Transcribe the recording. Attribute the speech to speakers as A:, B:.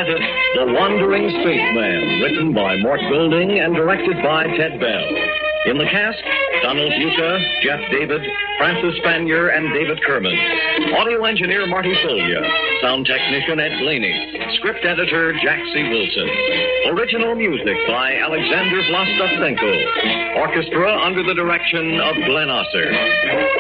A: presented The Wandering Spaceman, written by Mort Golding and directed by Ted Bell. In the cast, Donald Buca, Jeff David, Francis Spanier, and David Kerman. Audio engineer Marty Folya. Sound technician Ed Blaney. Script editor Jack C. Wilson. Original music by Alexander Vlastotsenko. Orchestra under the direction of Glenn Osser.